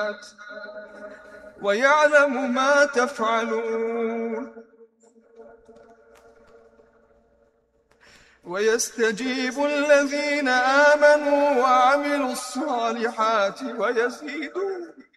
ويعلم ما تفعلون ويستجيب الذين آمنوا وعملوا الصالحات ويزيدون